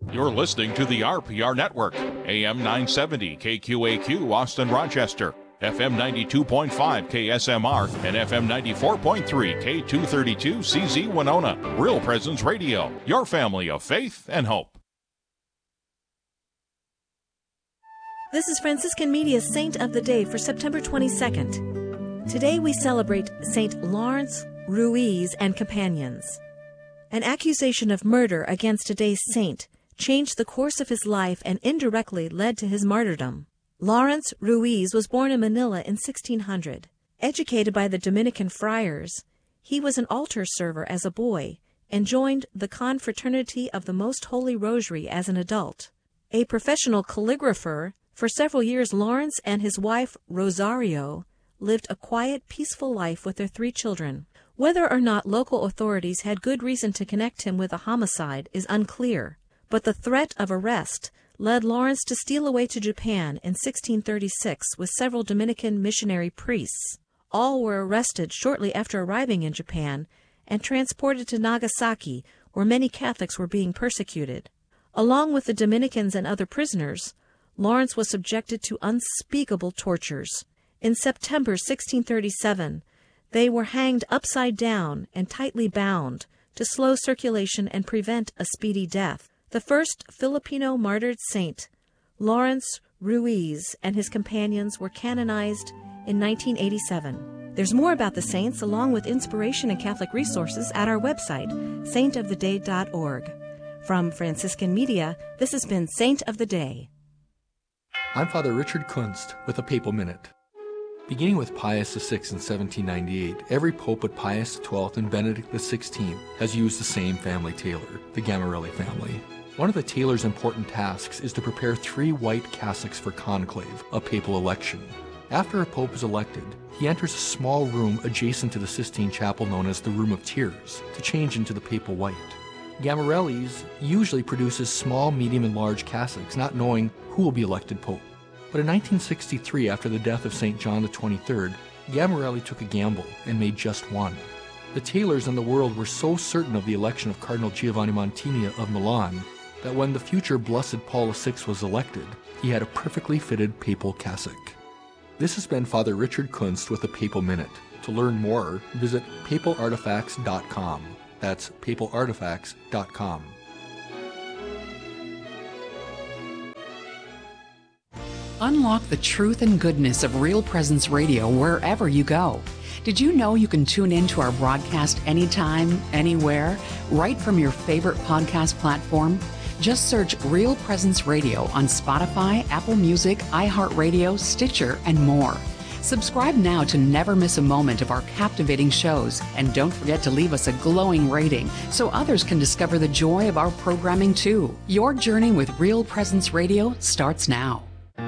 You're listening to the RPR Network, AM 970 KQAQ Austin Rochester, FM 92.5 KSMR, and FM 94.3 K232 CZ Winona. Real Presence Radio, your family of faith and hope. This is Franciscan Media's Saint of the Day for September 22nd. Today we celebrate Saint Lawrence Ruiz and companions. An accusation of murder against today's saint changed the course of his life and indirectly led to his martyrdom. Lawrence Ruiz was born in Manila in 1600. Educated by the Dominican friars, he was an altar server as a boy and joined the Confraternity of the Most Holy Rosary as an adult. A professional calligrapher, for several years Lawrence and his wife Rosario lived a quiet, peaceful life with their 3 children. Whether or not local authorities had good reason to connect him with a homicide is unclear, but the threat of arrest led Lawrence to steal away to Japan in 1636 with several Dominican missionary priests. All were arrested shortly after arriving in Japan and transported to Nagasaki, where many Catholics were being persecuted. Along with the Dominicans and other prisoners, Lawrence was subjected to unspeakable tortures. In September 1637, they were hanged upside down and tightly bound to slow circulation and prevent a speedy death. The first Filipino martyred saint, Lawrence Ruiz, and his companions were canonized in 1987. There's more about the saints along with inspiration and Catholic resources at our website, saintoftheday.org. From Franciscan Media, this has been Saint of the Day. I'm Father Richard Kunst with a Papal Minute. Beginning with Pius VI in 1798, every pope but Pius XII and Benedict XVI has used the same family tailor, the Gamarelli family. One of the tailor's important tasks is to prepare 3 white cassocks for conclave, a papal election. After a pope is elected, he enters a small room adjacent to the Sistine Chapel known as the Room of Tears to change into the papal white. Gamarelli's usually produces small, medium, and large cassocks, not knowing who will be elected pope. But in 1963, after the death of St. John XXIII, Gamarelli took a gamble and made just one. The tailors in the world were so certain of the election of Cardinal Giovanni Montini of Milan that when the future Blessed Paul VI was elected, he had a perfectly fitted papal cassock. This has been Father Richard Kunst with the Papal Minute. To learn more, visit papalartifacts.com. That's papalartifacts.com. Unlock the truth and goodness of Real Presence Radio wherever you go. Did you know you can tune in to our broadcast anytime, anywhere, right from your favorite podcast platform? Just search Real Presence Radio on Spotify, Apple Music, iHeartRadio, Stitcher, and more. Subscribe now to never miss a moment of our captivating shows, and don't forget to leave us a glowing rating so others can discover the joy of our programming too. Your journey with Real Presence Radio starts now.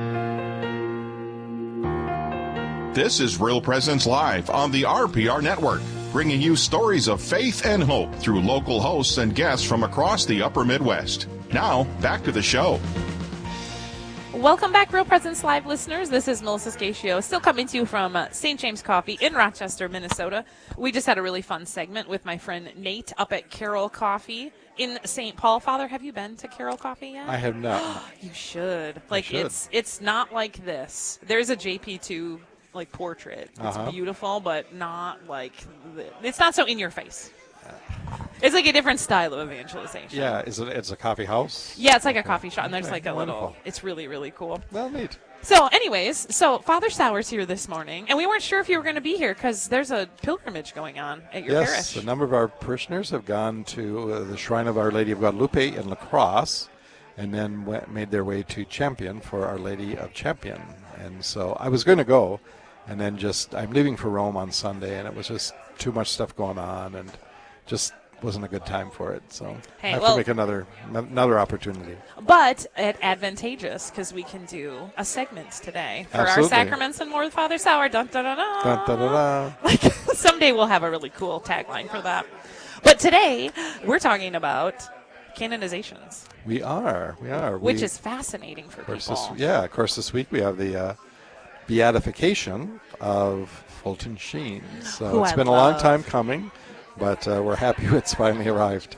This is Real Presence Live on the RPR Network, bringing you stories of faith and hope through local hosts and guests from across the upper Midwest. Now, back to the show. Welcome back, Real Presence Live listeners. This is Melissa Scatio, still coming to you from St. James Coffee in Rochester, Minnesota. We just had a really fun segment with my friend Nate up at Carroll Coffee in St. Paul. Father, have you been to Carroll Coffee yet? I have not. You should. Like, I should. It's not like this. There's a JP2 like portrait. It's beautiful, but not like it's not so in your face. It's like a different style of evangelization. Yeah, it's a coffee house? Yeah, it's like a coffee shop, and there's like a wonderful. little, it's really, really cool. Well, neat. So anyways, Father Sauer's here this morning, and we weren't sure if you were going to be here because there's a pilgrimage going on at your parish. Yes, a number of our parishioners have gone to the Shrine of Our Lady of Guadalupe in La Crosse, and then made their way to Champion for Our Lady of Champion. And so I was going to go, and then I'm leaving for Rome on Sunday, and it was just too much stuff going on, and just wasn't a good time for it. So I have to make another opportunity. But advantageous because we can do a segment today for Absolutely. our sacraments and more with Father Sauer. Dun, dun, dun, dun. Dun, dun, dun, dun. Like someday we'll have a really cool tagline for that. But today we're talking about canonizations. We are. Which is fascinating for people. Of course, this week we have the beatification of Fulton Sheen. So it's been a long time coming, but we're happy it's finally arrived.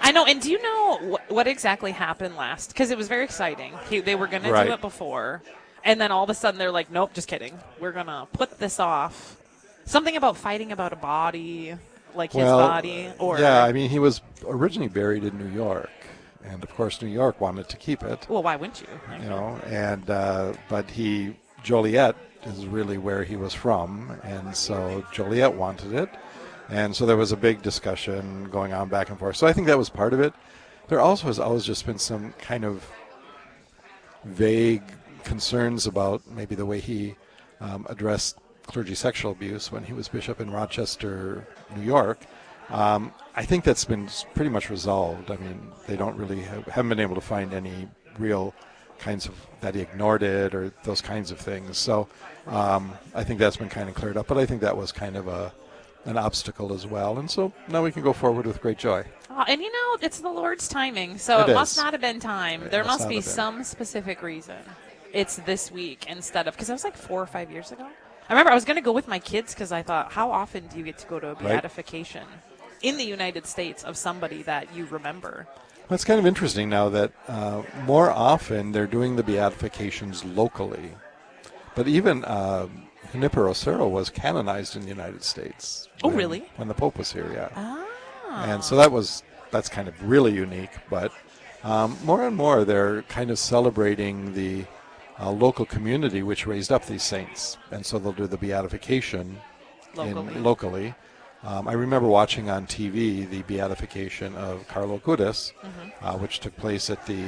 I know. And do you know what exactly happened last? Because it was very exciting. They were going to do it before. And then all of a sudden they're like, nope, just kidding. We're going to put this off. Something about fighting about a body, like his body. Or yeah, I mean, he was originally buried in New York. And, of course, New York wanted to keep it. Well, why wouldn't you? You know, and but Joliet is really where he was from, and so Joliet wanted it. And so there was a big discussion going on back and forth. So I think that was part of it. There also has always just been some kind of vague concerns about maybe the way he addressed clergy sexual abuse when he was bishop in Rochester, New York. I think that's been pretty much resolved. I mean, they don't really haven't been able to find any real kinds of that he ignored it or those kinds of things. So I think that's been kind of cleared up. But I think that was kind of an obstacle as well. And so now we can go forward with great joy. And you know, it's the Lord's timing, so it must not have been time. There must be some specific reason. It's this week instead of, because that was like 4 or 5 years ago. I remember I was going to go with my kids because I thought, how often do you get to go to a beatification in the United States of somebody that you remember? Well, it's kind of interesting now that more often they're doing the beatifications locally. But even Junipero Serra was canonized in the United States. Really? When the Pope was here, yeah. Ah. And so that's kind of really unique. But more and more they're kind of celebrating the local community which raised up these saints. And so they'll do the beatification locally. I remember watching on TV the beatification of Carlo Acutis, which took place at the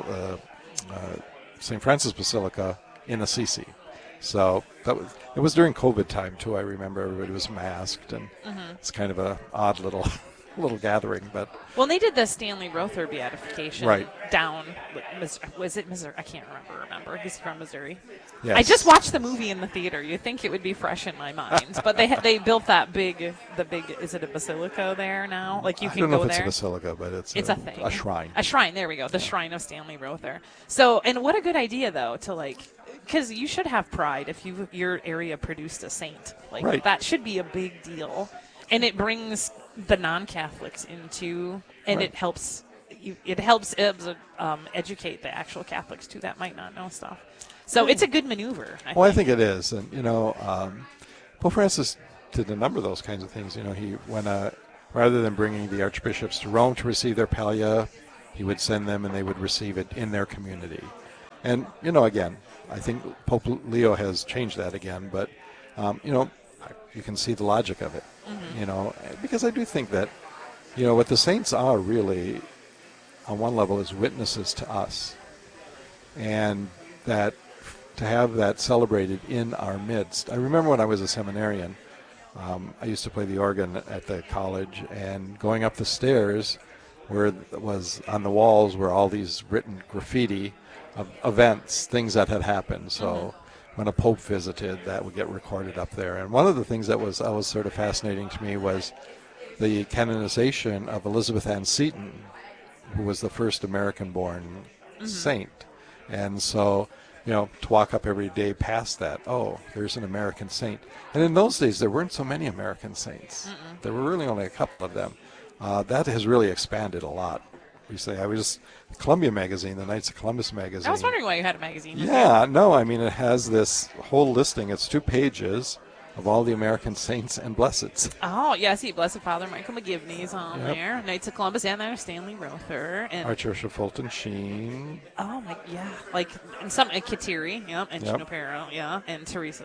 St. Francis Basilica in Assisi. So it was during COVID time too. I remember everybody was masked, and it's kind of a odd little gathering. But well, they did the Stanley Rother beatification down. Was it Missouri? I can't remember. He's from Missouri. Yes. I just watched the movie in the theater. You'd think it would be fresh in my mind, but they built that big. Is it a basilica there now? Like you can go there. I don't know if it's a basilica, but it's a thing. A shrine. A shrine. There we go. The shrine of Stanley Rother. So, and what a good idea though to because you should have pride if your area produced a saint. That should be a big deal, and it brings the non-Catholics into, and it helps. It helps educate the actual Catholics too that might not know stuff. So it's a good maneuver. I think it is, and Pope Francis did a number of those kinds of things. You know, he went rather than bringing the archbishops to Rome to receive their pallia, he would send them, and they would receive it in their community. And again, I think Pope Leo has changed that again, but you can see the logic of it. Because I do think that what the saints are really, on one level, is witnesses to us, and that to have that celebrated in our midst. I remember when I was a seminarian, I used to play the organ at the college, and going up the stairs where it was on the walls were all these written graffiti of events, things that had happened. So when a pope visited, that would get recorded up there. And one of the things that was always sort of fascinating to me was the canonization of Elizabeth Ann Seton, who was the first American-born saint. And so, to walk up every day past that, there's an American saint. And in those days, there weren't so many American saints. There were really only a couple of them. That has really expanded a lot. I was Columbia Magazine, the Knights of Columbus magazine. I was wondering why you had a magazine. Yeah, no, I mean, it has this whole listing. It's 2 pages of all the American saints and blesseds. Oh, yeah, I see Blessed Father Michael McGivney's on there. Knights of Columbus, and there's Stanley Rother. And Archbishop Fulton Sheen. Oh, and some, Kateri, and Junipero, and Teresa.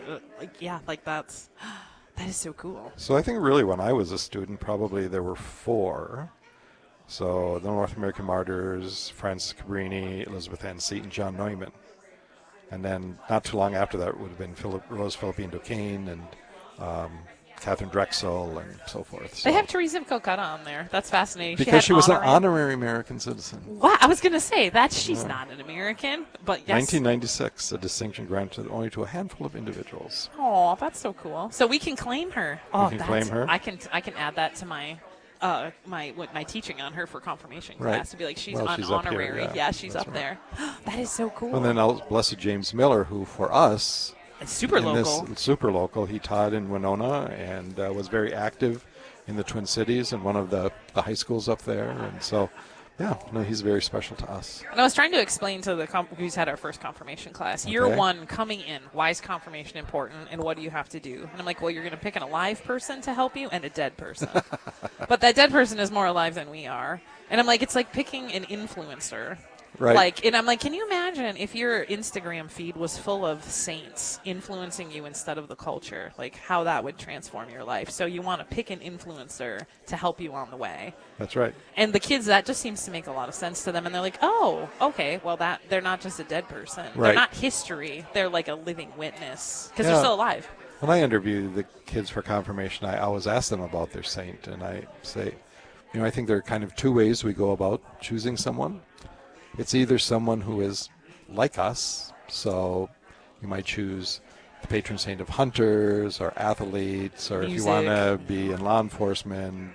That is so cool. So I think really when I was a student, probably there were 4. So the North American Martyrs, Francis Cabrini, Elizabeth Ann Seton, John Neumann. And then not too long after that would have been Rose Philippine Duquesne and Catherine Drexel and so forth. So. They have Teresa of Calcutta on there. That's fascinating. Because she was an honorary American citizen. Wow, I was going to say that she's not an American, but yes. 1996, a distinction granted only to a handful of individuals. Oh, that's so cool. So we can claim her. Oh, we can claim her? I can add that to my my teaching on her for confirmation class to be like she's honorary. Here, yeah, she's up there. That is so cool. And then Blessed James Miller, who for us it's super local. Super local. He taught in Winona and was very active in the Twin Cities in one of the high schools up there. And so, yeah, no, he's very special to us. And I was trying to explain to the who's had our first confirmation class, year one coming in, why is confirmation important and what do you have to do? And I'm like, well, you're going to pick an alive person to help you and a dead person. But that dead person is more alive than we are. And I'm like, it's like picking an influencer. Right. And I'm like, can you imagine if your Instagram feed was full of saints influencing you instead of the culture? Like how that would transform your life. So you want to pick an influencer to help you on the way. That's right. And the kids, that just seems to make a lot of sense to them. And they're like, oh, okay, well, that they're not just a dead person. Right. They're not history. They're like a living witness because they're still alive. When I interview the kids for confirmation, I always ask them about their saint. And I say, I think there are kind of two ways we go about choosing someone. It's either someone who is like us, so you might choose the patron saint of hunters or athletes, or music. If you want to be in law enforcement,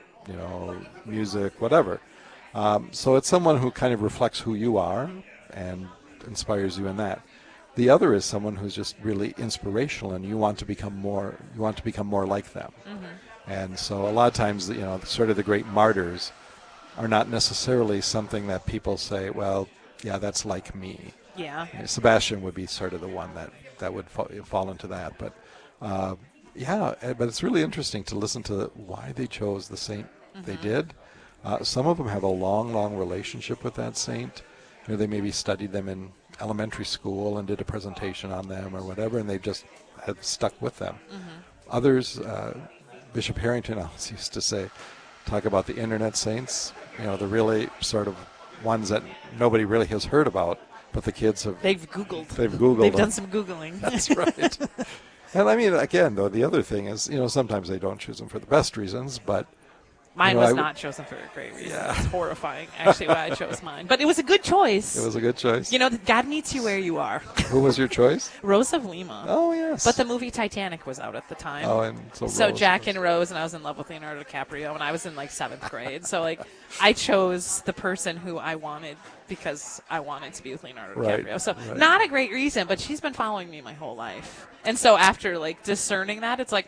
music, whatever. So it's someone who kind of reflects who you are and inspires you in that. The other is someone who's just really inspirational, and you want to become more like them. Mm-hmm. And so a lot of times, sort of the great martyrs are not necessarily something that people say, well, yeah, that's like me. Yeah. Sebastian would be sort of the one that would fall into that. But, but it's really interesting to listen to why they chose the saint they did. Some of them have a long, long relationship with that saint. They maybe studied them in elementary school and did a presentation on them or whatever, and they just have stuck with them. Mm-hmm. Others, Bishop Harrington always used to talk about the internet saints, the really sort of ones that nobody really has heard about, but the kids have. They've Googled. They've done some Googling. That's right. And I mean, again, though, the other thing is, sometimes they don't choose them for the best reasons, but. Mine was not chosen for a great reason. Yeah. It's horrifying, actually, why I chose mine. But it was a good choice. It was a good choice. God meets you where you are. Who was your choice? Rose of Lima. Oh, yes. But the movie Titanic was out at the time. Oh, and so Jack and Rose, and I was in love with Leonardo DiCaprio, and I was in, 7th grade. So, I chose the person who I wanted because I wanted to be with Leonardo DiCaprio. So, not a great reason, but she's been following me my whole life. And so after, discerning that, it's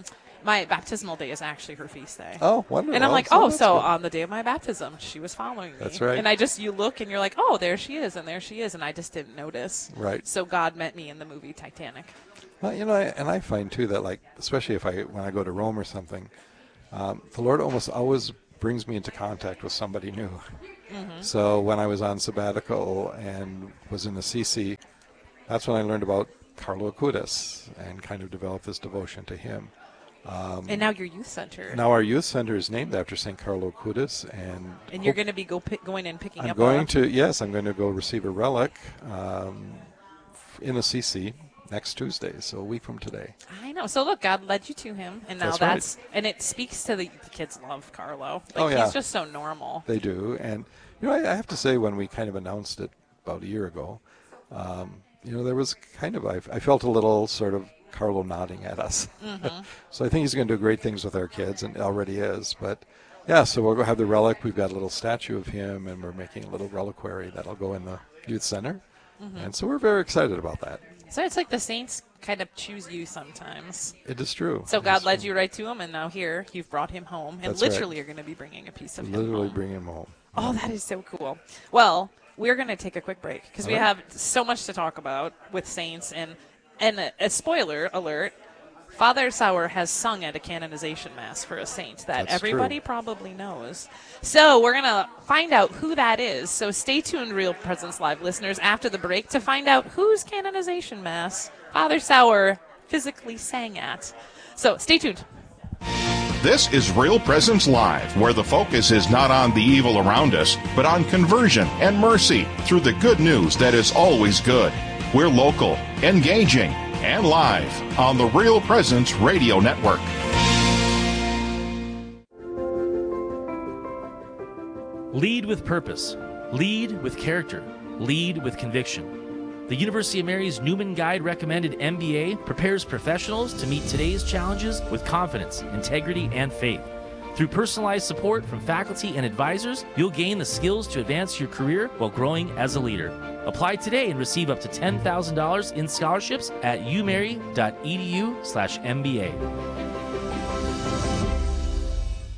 my baptismal day is actually her feast day. Oh, wonderful. And I'm like, so on the day of my baptism, she was following me. That's right. And you look and you're like, oh, there she is, and there she is, and I just didn't notice. Right. So God met me in the movie Titanic. Well, and I find, too, that, especially when I go to Rome or something, the Lord almost always brings me into contact with somebody new. Mm-hmm. So when I was on sabbatical and was in Assisi, that's when I learned about Carlo Acutis and kind of developed this devotion to him. And now your youth center. Now our youth center is named after St. Carlo Acutis, and you're going to be going and picking up. I'm going to go receive a relic in Assisi next Tuesday, so a week from today. I know. So look, God led you to him, and now and it speaks to the kids love Carlo. He's just so normal. They do, and I have to say, when we kind of announced it about a year ago, there was kind of I felt a little sort of Carlo nodding at us. Mm-hmm. So I think he's going to do great things with our kids, and already is. But, so we'll go have the relic. We've got a little statue of him, and we're making a little reliquary that'll go in the youth center. Mm-hmm. And so we're very excited about that. So it's like the saints kind of choose you sometimes. It is true. So God led you right to him, and now here you've brought him home. And literally you're going to be bringing a piece of him home. Literally bring him home. Oh, that is so cool. Well, we're going to take a quick break because we have so much to talk about with saints. And a spoiler alert, Father Sauer has sung at a canonization mass for a saint that everybody probably knows. So we're going to find out who that is. So stay tuned, Real Presence Live listeners, after the break to find out whose canonization mass Father Sauer physically sang at. So stay tuned. This is Real Presence Live, where the focus is not on the evil around us, but on conversion and mercy through the good news that is always good. We're local, engaging, and live on the Real Presence Radio Network. Lead with purpose. Lead with character. Lead with conviction. The University of Mary's Newman Guide recommended MBA prepares professionals to meet today's challenges with confidence, integrity, and faith. Through personalized support from faculty and advisors, you'll gain the skills to advance your career while growing as a leader. Apply today and receive up to $10,000 in scholarships at umary.edu/MBA.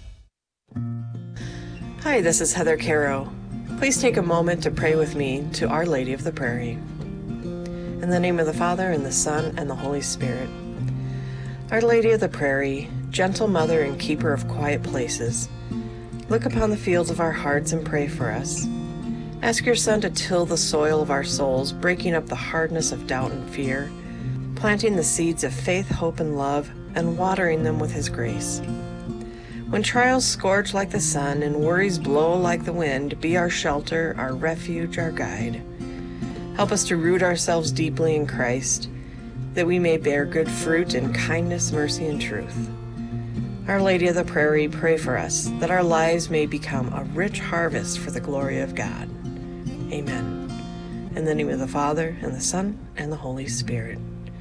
Hi, this is Heather Caro. Please take a moment to pray with me to Our Lady of the Prairie. In the name of the Father, and the Son, and the Holy Spirit. Our Lady of the Prairie, gentle mother and keeper of quiet places, look upon the fields of our hearts and pray for us. Ask your Son to till the soil of our souls, breaking up the hardness of doubt and fear, planting the seeds of faith, hope, and love, and watering them with his grace. When trials scorch like the sun and worries blow like the wind, be our shelter, our refuge, our guide. Help us to root ourselves deeply in Christ, that we may bear good fruit in kindness, mercy, and truth. Our Lady of the Prairie, pray for us, that our lives may become a rich harvest for the glory of God. Amen. In the name of the Father, and the Son, and the Holy Spirit.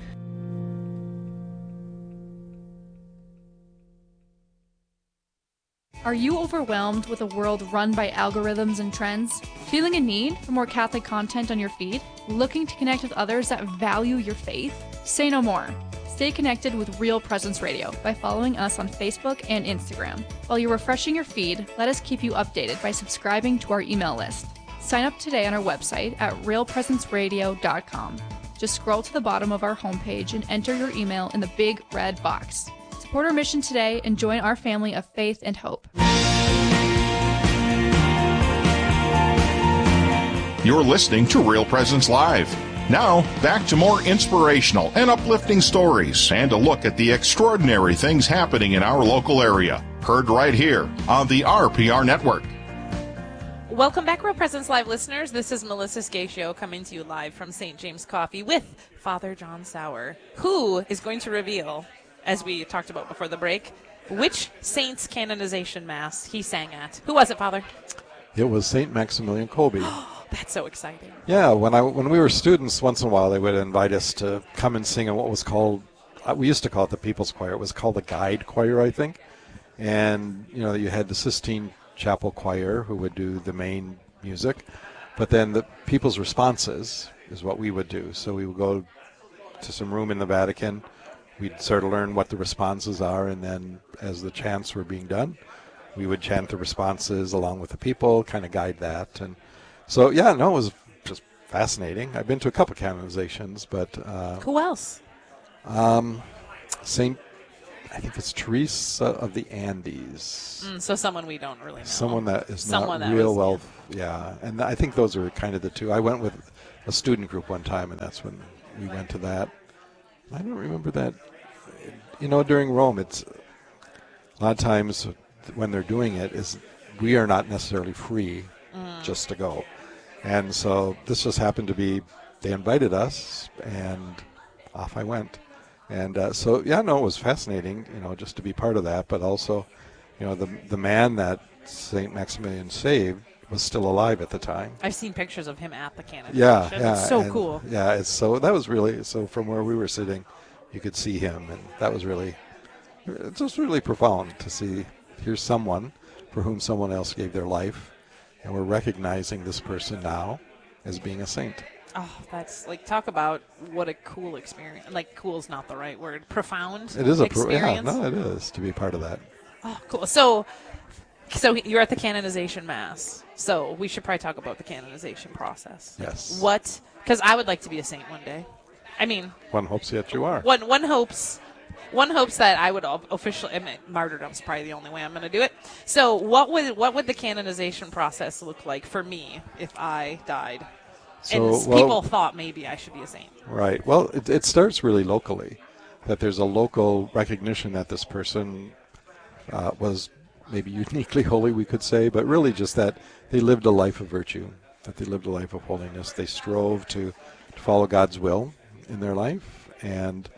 Are you overwhelmed with a world run by algorithms and trends? Feeling a need for more Catholic content on your feed? Looking to connect with others that value your faith? Say no more. Stay connected with Real Presence Radio by following us on Facebook and Instagram. While you're refreshing your feed, let us keep you updated by subscribing to our email list. Sign up today on our website at realpresenceradio.com. Just scroll to the bottom of our homepage and enter your email in the big red box. Support our mission today and join our family of faith and hope. You're listening to Real Presence Live. Now, back to more inspirational and uplifting stories and a look at the extraordinary things happening in our local area. Heard right here on the RPR Network. Welcome back, Real Presence Live listeners. This is Melissa Scatio coming to you live from St. James Coffee with Father John Sauer, who is going to reveal, as we talked about before the break, which saint's canonization mass he sang at. Who was it, Father? It was St. Maximilian Kolbe. That's so exciting. Yeah, when we were students, once in a while they would invite us to come and sing in what was called, we used to call it the People's Choir. It was called the Guide Choir, I think. And, you had the Sistine Chapel Choir who would do the main music. But then the People's Responses is what we would do. So we would go to some room in the Vatican. We'd sort of learn what the responses are, and then as the chants were being done, we would chant the responses along with the people, kind of guide that. And so, it was just fascinating. I've been to a couple canonizations, but... who else? I think it's Teresa of the Andes. So someone we don't really know. Someone that is not real well... Yeah, and I think those are kind of the two. I went with a student group one time, and that's when we went to that. I don't remember that. During Rome, it's a lot of times when they're doing it is we are not necessarily free just to go. And so this just happened to be, they invited us, and off I went. And it was fascinating, just to be part of that. But also, the man that St. Maximilian saved was still alive at the time. I've seen pictures of him at the canonization. Yeah. It's so cool. Yeah, that was really, so from where we were sitting, you could see him, and that was really, it's just really profound to see, here's someone for whom someone else gave their life, and we're recognizing this person now as being a saint. Oh, that's talk about what a cool experience. Cool is not the right word. Profound. It is experience. It is to be part of that. Oh, cool. So you're at the canonization mass. So we should probably talk about the canonization process. Yes. Because I would like to be a saint one day. I mean, one hopes that you are. One hopes that I would officially. Martyrdom's probably the only way I'm going to do it. So what would the canonization process look like for me if I died? People thought maybe I should be a saint. Right. Well, it starts really locally, that there's a local recognition that this person was maybe uniquely holy, we could say, but really just that they lived a life of virtue, that they lived a life of holiness. They strove to follow God's will in their life. And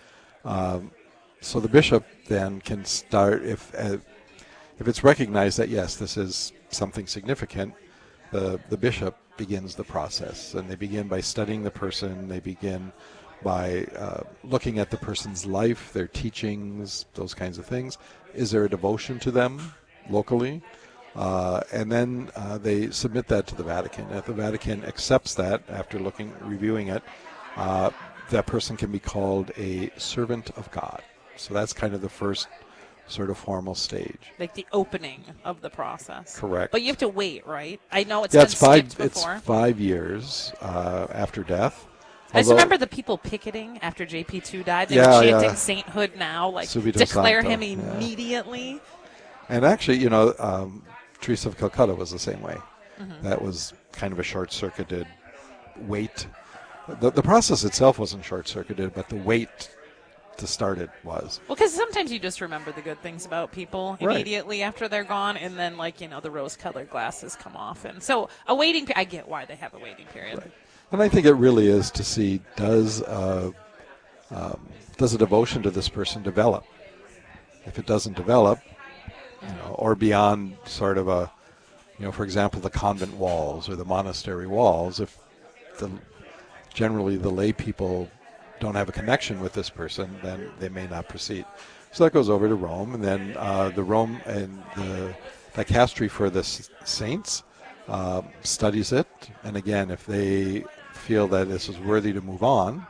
so the bishop then can start, if it's recognized that, yes, this is something significant, the bishop begins the process. And they begin by studying the person. They begin by looking at the person's life, their teachings, those kinds of things. Is there a devotion to them locally? And then they submit that to the Vatican. If the Vatican accepts that after reviewing it, that person can be called a servant of God. So that's kind of the first sort of formal stage. Like the opening of the process. Correct. But you have to wait, right? I know it's Yeah, been it's five. skipped before. It's 5 years after death. I just Although- remember the people picketing after JP2 died. They Yeah, were chanting yeah. sainthood now, like Subito declare Santo, him yeah. immediately. And actually, Teresa of Calcutta was the same way. That was kind of a short-circuited wait. The process itself wasn't short-circuited, but the wait to start it was. Well, because sometimes you just remember the good things about people Right. immediately after they're gone, and then, the rose-colored glasses come off. And so a waiting I get why they have a waiting period. Right. And I think it really is to see, does a devotion to this person develop? If it doesn't develop, or beyond sort of a, for example, the convent walls or the monastery walls, if generally the lay people don't have a connection with this person, then they may not proceed. So that goes over to Rome, and then the Rome and the dicastery for the saints studies it, and again, if they feel that this is worthy to move on,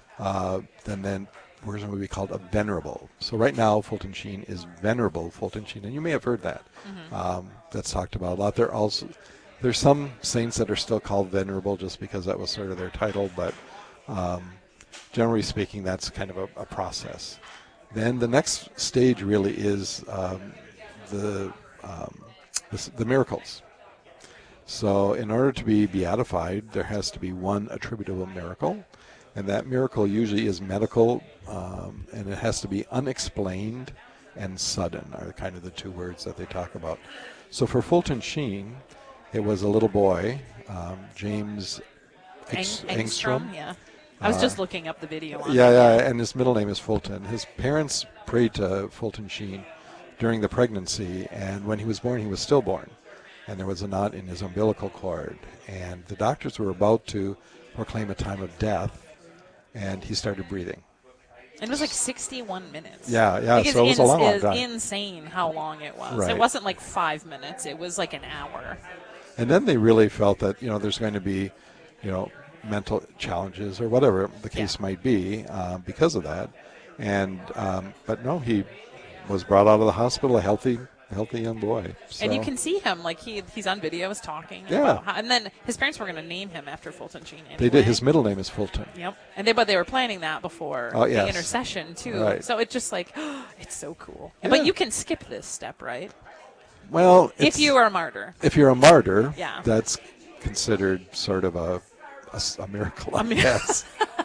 then we're going to be called a venerable. So right now, Fulton Sheen is Venerable Fulton Sheen, and you may have heard that. That's talked about a lot. There's some saints that are still called venerable just because that was sort of their title, but generally speaking, that's kind of a process. Then the next stage really is the miracles. So in order to be beatified, there has to be one attributable miracle, and that miracle usually is medical, and it has to be unexplained and sudden are kind of the two words that they talk about. So for Fulton Sheen, it was a little boy, James Engstrom. Yeah. I was just looking up the video on it. Yeah, and his middle name is Fulton. His parents prayed to Fulton Sheen during the pregnancy, and when he was born, he was stillborn. And there was a knot in his umbilical cord. And the doctors were about to proclaim a time of death, and he started breathing. It was like 61 minutes. Yeah, Like, so it was a long it's time. insane how long it was. Right. It wasn't like 5 minutes. It was like an hour. And then they really felt that, there's going to be, mental challenges or whatever the case might be because of that. And but no, he was brought out of the hospital a healthy young boy. So. And you can see him, like he's on videos talking. Yeah. About how, and then his parents were going to name him after Fulton Sheen anyway. They did. His middle name is Fulton. Yep. But they were planning that before the intercession too. Right. So it's just like, it's so cool. Yeah. But you can skip this step, right? Well, if you are a martyr. If you're a martyr, yeah. That's considered sort of a miracle, I guess.